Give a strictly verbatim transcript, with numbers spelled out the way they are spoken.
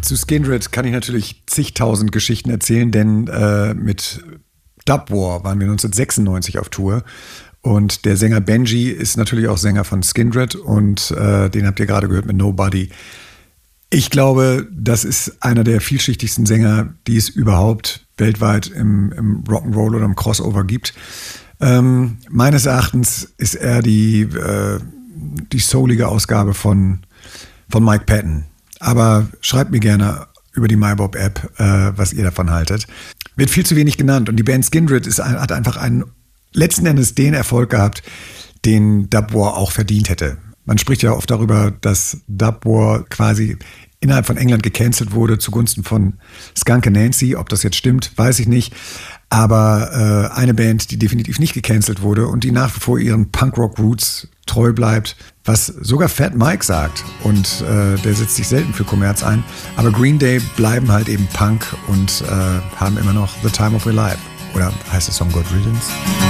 zu Skindred kann ich natürlich zigtausend Geschichten erzählen, denn äh, mit Dub War waren wir neunzehnhundertsechsundneunzig auf Tour. Und der Sänger Benji ist natürlich auch Sänger von Skindred und äh, den habt ihr gerade gehört mit Nobody. Ich glaube, das ist einer der vielschichtigsten Sänger, die es überhaupt weltweit im, im Rock'n'Roll oder im Crossover gibt. Ähm, meines Erachtens ist er die, äh, die soulige Ausgabe von, von Mike Patton. Aber schreibt mir gerne über die MyBob-App, äh, was ihr davon haltet. Wird viel zu wenig genannt und die Band Skindred ist, hat einfach einen, letzten Endes den Erfolg gehabt, den Dub War auch verdient hätte. Man spricht ja oft darüber, dass Dub War quasi innerhalb von England gecancelt wurde zugunsten von Skunk Anansie. Ob das jetzt stimmt, weiß ich nicht. Aber äh, eine Band, die definitiv nicht gecancelt wurde und die nach wie vor ihren Punkrock-Roots treu bleibt, was sogar Fat Mike sagt. Und äh, der setzt sich selten für Kommerz ein. Aber Green Day bleiben halt eben Punk und äh, haben immer noch The Time of Their Life. Oder heißt der Song God Riddance?